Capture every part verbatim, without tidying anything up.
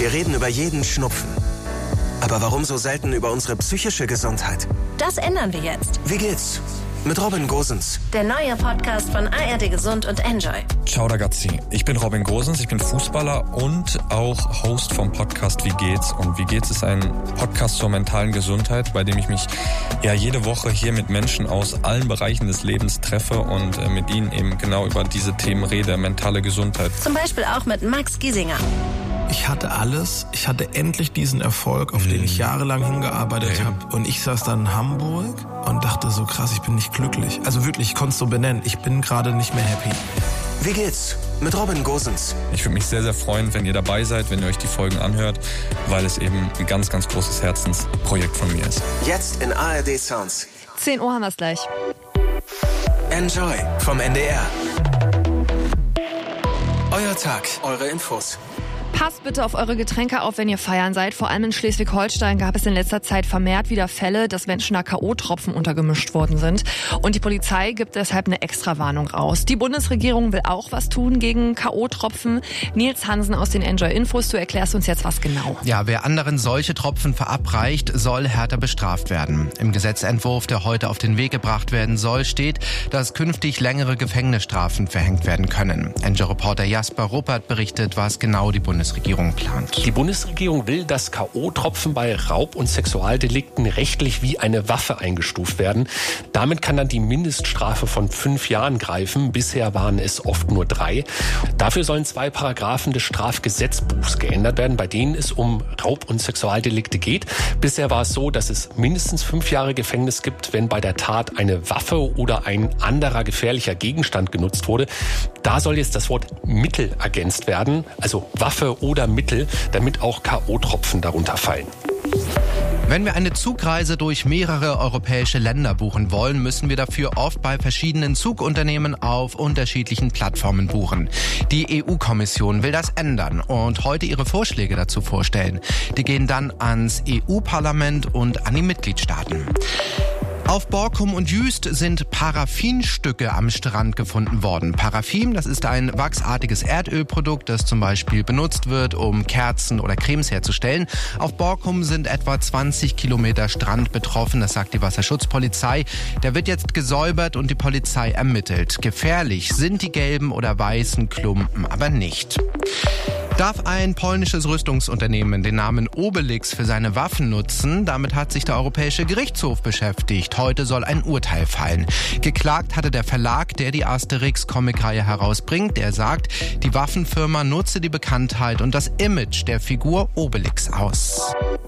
Wir reden über jeden Schnupfen. Aber warum so selten über unsere psychische Gesundheit? Das ändern wir jetzt. Wie geht's? Mit Robin Gosens. Der neue Podcast von A R D Gesund und Enjoy. Ciao ragazzi, ich bin Robin Gosens, ich bin Fußballer und auch Host vom Podcast Wie geht's? Und Wie geht's ist ein Podcast zur mentalen Gesundheit, bei dem ich mich ja jede Woche hier mit Menschen aus allen Bereichen des Lebens treffe und äh, mit ihnen eben genau über diese Themen rede, mentale Gesundheit. Zum Beispiel auch mit Max Giesinger. Ich hatte alles. Ich hatte endlich diesen Erfolg, auf mhm. den ich jahrelang hingearbeitet mhm. habe. Und ich saß dann in Hamburg und dachte so, krass, ich bin nicht glücklich. Also wirklich, ich konnte es so benennen. Ich bin gerade nicht mehr happy. Wie geht's? Mit Robin Gosens. Ich würde mich sehr, sehr freuen, wenn ihr dabei seid, wenn ihr euch die Folgen anhört, weil es eben ein ganz, ganz großes Herzensprojekt von mir ist. Jetzt in A R D Sounds. zehn Uhr haben wir es gleich. Enjoy vom N D R. Euer Tag, eure Infos. Passt bitte auf eure Getränke auf, wenn ihr feiern seid. Vor allem in Schleswig-Holstein gab es in letzter Zeit vermehrt wieder Fälle, dass Menschen da K O-Tropfen untergemischt worden sind. Und die Polizei gibt deshalb eine Extrawarnung raus. Die Bundesregierung will auch was tun gegen K O-Tropfen. Nils Hansen aus den Enjoy Infos, du erklärst uns jetzt was genau. Ja, wer anderen solche Tropfen verabreicht, soll härter bestraft werden. Im Gesetzentwurf, der heute auf den Weg gebracht werden soll, steht, dass künftig längere Gefängnisstrafen verhängt werden können. Enjoy-Reporter Jasper Ruppert berichtet, was genau die Bundesregierung Bundesregierung plant. Die Bundesregierung will, dass K O-Tropfen bei Raub- und Sexualdelikten rechtlich wie eine Waffe eingestuft werden. Damit kann dann die Mindeststrafe von fünf Jahren greifen. Bisher waren es oft nur drei. Dafür sollen zwei Paragraphen des Strafgesetzbuchs geändert werden, bei denen es um Raub- und Sexualdelikte geht. Bisher war es so, dass es mindestens fünf Jahre Gefängnis gibt, wenn bei der Tat eine Waffe oder ein anderer gefährlicher Gegenstand genutzt wurde. Da soll jetzt das Wort Mittel ergänzt werden, also Waffe oder Mittel, damit auch K O-Tropfen darunter fallen. Wenn wir eine Zugreise durch mehrere europäische Länder buchen wollen, müssen wir dafür oft bei verschiedenen Zugunternehmen auf unterschiedlichen Plattformen buchen. Die E U-Kommission will das ändern und heute ihre Vorschläge dazu vorstellen. Die gehen dann ans E U-Parlament und an die Mitgliedstaaten. Auf Borkum und Jüst sind Paraffinstücke am Strand gefunden worden. Paraffin, das ist ein wachsartiges Erdölprodukt, das zum Beispiel benutzt wird, um Kerzen oder Cremes herzustellen. Auf Borkum sind etwa zwanzig Kilometer Strand betroffen, das sagt die Wasserschutzpolizei. Der wird jetzt gesäubert und die Polizei ermittelt. Gefährlich sind die gelben oder weißen Klumpen aber nicht. Darf ein polnisches Rüstungsunternehmen den Namen Obelix für seine Waffen nutzen? Damit hat sich der Europäische Gerichtshof beschäftigt. Heute soll ein Urteil fallen. Geklagt hatte der Verlag, der die Asterix-Comicreihe herausbringt. Der sagt, die Waffenfirma nutze die Bekanntheit und das Image der Figur Obelix aus.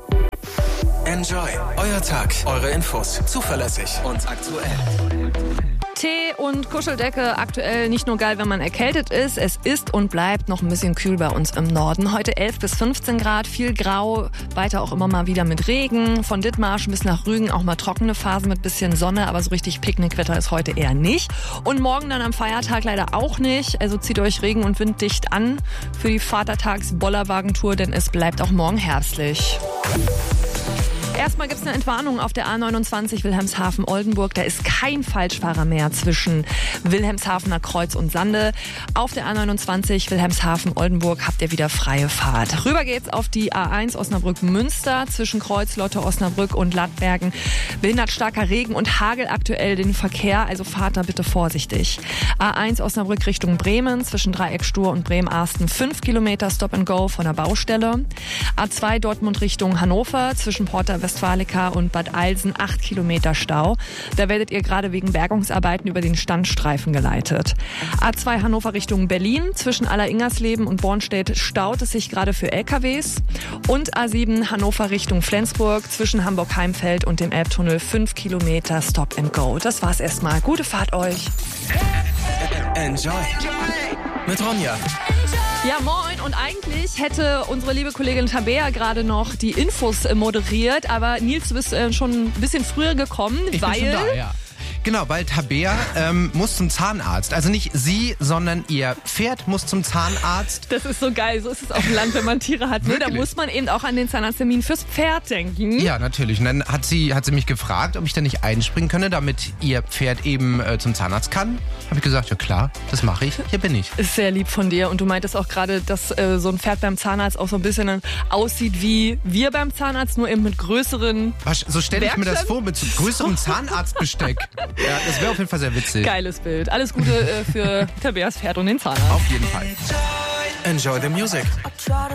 Enjoy, euer Tag, eure Infos, zuverlässig und aktuell. Tee und Kuscheldecke, aktuell nicht nur geil, wenn man erkältet ist. Es ist und bleibt noch ein bisschen kühl bei uns im Norden. Heute elf bis fünfzehn Grad, viel Grau, weiter auch immer mal wieder mit Regen. Von Dithmarschen bis nach Rügen auch mal trockene Phasen mit bisschen Sonne, aber so richtig Picknickwetter ist heute eher nicht. Und morgen dann am Feiertag leider auch nicht. Also zieht euch Regen- und winddicht an für die Vatertags-Bollerwagentour, denn es bleibt auch morgen herbstlich. Erstmal gibt es eine Entwarnung auf der A neunundzwanzig Wilhelmshaven-Oldenburg. Da ist kein Falschfahrer mehr zwischen Wilhelmshavener Kreuz und Sande. Auf der A neunundzwanzig Wilhelmshaven-Oldenburg habt ihr wieder freie Fahrt. Rüber geht's auf die A eins Osnabrück-Münster zwischen Kreuz, Lotte, Osnabrück und Lattbergen. Behindert starker Regen und Hagel aktuell den Verkehr, also fahrt da bitte vorsichtig. A eins Osnabrück Richtung Bremen zwischen Dreieck Stur und Bremen-Arsten fünf Kilometer Stop and Go von der Baustelle. A zwei Dortmund Richtung Hannover zwischen Porta Westfalica und Bad Eilsen acht Kilometer Stau. Da werdet ihr gerade wegen Bergungsarbeiten über den Standstreifen geleitet. A zwei Hannover Richtung Berlin. Zwischen Alleringersleben und Bornstedt staut es sich gerade für L K Ws. Und A sieben Hannover Richtung Flensburg. Zwischen Hamburg-Heimfeld und dem Elbtunnel fünf Kilometer Stop and Go. Das war's erstmal. Gute Fahrt euch. Enjoy. Mit Ronja. Ja, moin. Und eigentlich hätte unsere liebe Kollegin Tabea gerade noch die Infos moderiert. Aber Nils, du bist äh, schon ein bisschen früher gekommen, ich weil... bin schon da, ja. Genau, weil Tabea ähm, muss zum Zahnarzt. Also nicht sie, sondern ihr Pferd muss zum Zahnarzt. Das ist so geil, so ist es auf dem Land, wenn man Tiere hat. Ne? Da muss man eben auch an den Zahnarzttermin fürs Pferd denken. Ja, natürlich. Und dann hat sie, hat sie mich gefragt, ob ich da nicht einspringen könne, damit ihr Pferd eben äh, zum Zahnarzt kann. Habe ich gesagt, ja klar, das mache ich. Hier bin ich. Ist sehr lieb von dir. Und du meintest auch gerade, dass äh, so ein Pferd beim Zahnarzt auch so ein bisschen aussieht wie wir beim Zahnarzt, nur eben mit größeren Was, so stelle ich mir das Werkzeug? vor, mit so größerem Zahnarztbesteck. Ja, das wäre auf jeden Fall sehr witzig. Geiles Bild. Alles Gute äh, für Tabeas Pferd und den Zahnarzt. Auf jeden Fall. Enjoy the music.